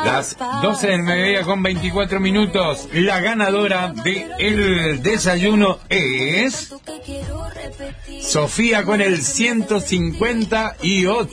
Las 12 del mediodía con 24 minutos. La ganadora de el desayuno es Sofía con el 158.